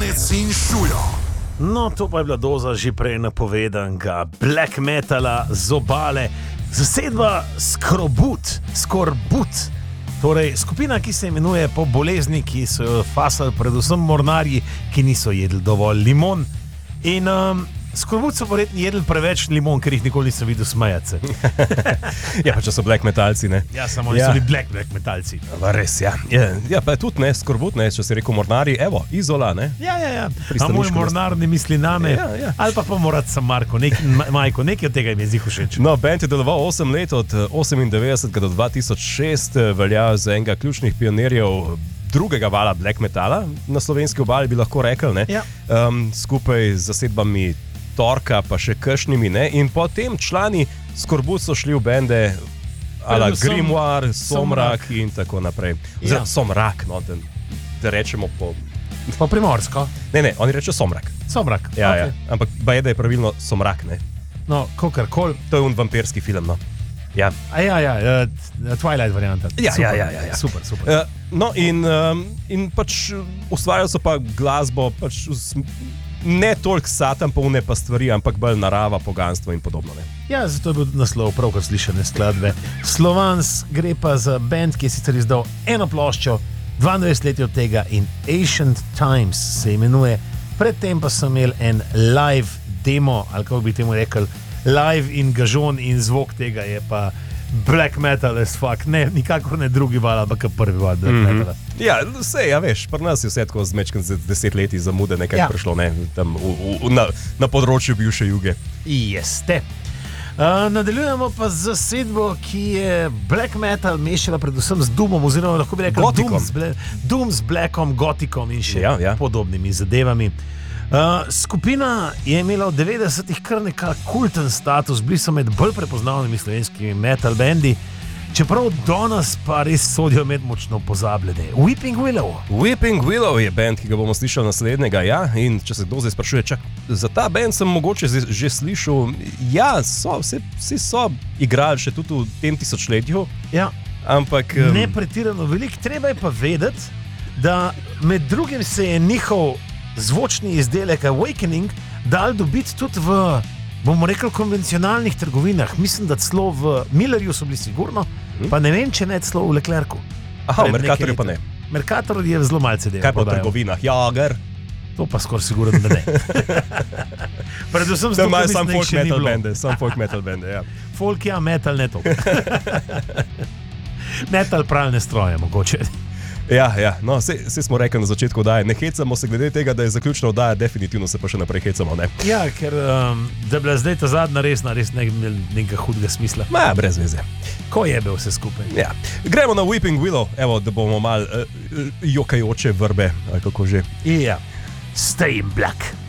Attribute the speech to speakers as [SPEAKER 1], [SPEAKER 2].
[SPEAKER 1] Brezjanec in Šujo.
[SPEAKER 2] No, to pa je bila doza že prej napovedanega black metala z obale, zasedba Skorbut. Torej, skupina, ki se imenuje po bolezni, ki so jo fasali predvsem mornarji, ki niso jedli dovolj limon. In Skorbut so verjetno jedli preveč limon, ker jih nikoli nisem videl smejati se.
[SPEAKER 3] Ja, pa če so black metalci, ne?
[SPEAKER 2] Ja, samo oni so bili black metalci.
[SPEAKER 3] Res, ja. Ja, pa tudi ne, Skorbut, ne, če si rekel mornarji, evo, Izola, ne?
[SPEAKER 2] Ja. A moj mornar ne misli name, ali pa morat sam Marko, Majko, nekaj od tega jim je zih všeč.
[SPEAKER 3] No, band je deloval 8 let, od 98 do 2006, velja za enega ključnih pionirjev drugega vala black metala, na slovenski obali bi lahko rekel, ne?
[SPEAKER 2] Ja.
[SPEAKER 3] Skupaj z zasedbami Torka, pa še kakšnimi, ne? In potem člani Skorbut so šli v bende ala Grimoire, Somrak in tako naprej. Oziroma Somrak, no, da rečemo po
[SPEAKER 2] primorsko.
[SPEAKER 3] Ne, oni rečejo Somrak.
[SPEAKER 2] Somrak,
[SPEAKER 3] ja,
[SPEAKER 2] okay.
[SPEAKER 3] Ja. Ampak baje, da je pravilno Somrak, ne?
[SPEAKER 2] No, kakorkoli.
[SPEAKER 3] To je un vampirski film, no. Ja.
[SPEAKER 2] Twilight varianta.
[SPEAKER 3] Ja.
[SPEAKER 2] Super.
[SPEAKER 3] No, in pač ustvarjali so pa glasbo, pač ne toliko satan polne pa stvari, ampak bolj narava, poganstvo in podobno, ne.
[SPEAKER 2] Ja, zato je bil naslov pravkar slišane skladbe. Slovans gre pa za band, ki je sicer izdal eno ploščo, 22 let od tega in Ancient Times se imenuje. Predtem pa so imeli en live demo, ali kako bi temu rekel, live in gažon in zvok tega je pa black metal as fuck, ne, nikakor ne drugi val, ampak prvi val black metala.
[SPEAKER 3] Ja, vse, ja veš, pri nas je vse tako zmečken za 10 leti zamude nekaj prišlo, ne, tam na področju bivše Juge.
[SPEAKER 2] Jeste. Nadaljujemo pa z zasedbo, ki je black metal mešala predvsem z Doomom, oziroma lahko bi rekel Doom z Blackom, Gothikom in še podobnimi zadevami. Skupina je imela v 90-ih kar nekak kulten status, bili so med bolj prepoznavnimi slovenskimi metal bendi, čeprav danes pa res sodijo med močno pozabljene. Weeping
[SPEAKER 3] Willow je band, ki ga bomo slišali naslednjega, ja, in če se kdo zdaj sprašuje, za ta band sem mogoče že slišal, ja, vsi so igrali še tudi v tem tisočletju,
[SPEAKER 2] ja,
[SPEAKER 3] ampak
[SPEAKER 2] ne pretirano veliko, treba je pa vedeti, da med drugim se je njihov zvočni izdelek Awakening dal dobiti tudi v, bomo rekli, konvencionalnih trgovinah. Mislim, da celo v Millerju so bili sigurno, pa ne vem, če ne celo v Leclercu.
[SPEAKER 3] Aha, v Mercatorju pa ne.
[SPEAKER 2] Mercator je zelo malce delo.
[SPEAKER 3] Kaj pa v trgovinah? Jager?
[SPEAKER 2] To pa skoraj sigurno, da ne. Predvsem
[SPEAKER 3] da imajo sam folk metal bende, ja.
[SPEAKER 2] Folk, ja, metal ne to. Metal pralne stroje, mogoče.
[SPEAKER 3] Ja, no, vse smo rekli na začetku oddaje, ne hecamo se glede tega, da je zaključna oddaja, definitivno se pa še naprej hecamo, ne?
[SPEAKER 2] Ja, ker da je bila zdaj ta zadnja res ne imel nekega hudega smisla.
[SPEAKER 3] Ma, brez veze.
[SPEAKER 2] Ko jebe vse skupaj.
[SPEAKER 3] Ja. Gremo na Weeping Willow, evo, da bomo malo jokajoče vrbe, ali kako že.
[SPEAKER 2] Ja, Stay in Black.